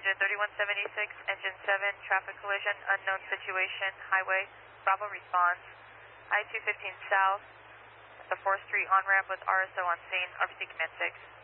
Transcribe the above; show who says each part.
Speaker 1: engine 3176, engine 7, traffic collision, unknown situation, highway, Bravo responds, I-215 south, the 4th Street on-ramp with RSO on scene, RPC command 6.